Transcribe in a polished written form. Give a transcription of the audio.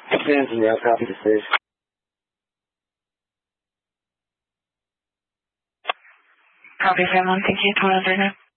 Anthony, I'll copy the station. Copy 7-1, thank you, 1200.